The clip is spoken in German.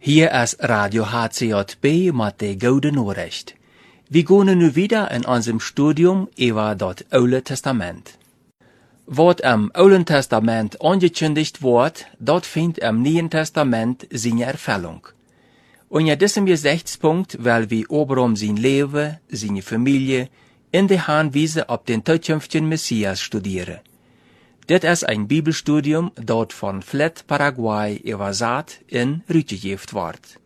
Hier ist Radio HCJB mit der guten Nachricht. Wir gehen nu wieder in unserem Studium über das Alte Testament. Was im Alten Testament angekündigt wird, das findet im Neuen Testament seine Erfüllung. Und in diesem Gesichtspunkt will wir Abraham sein Leben, seine Familie, in der Hinweise auf den zukünftigen Messias studieren. Dit ist ein Bibelstudium, das von Flat Paraguay übersetzt in Rüttegeft wird.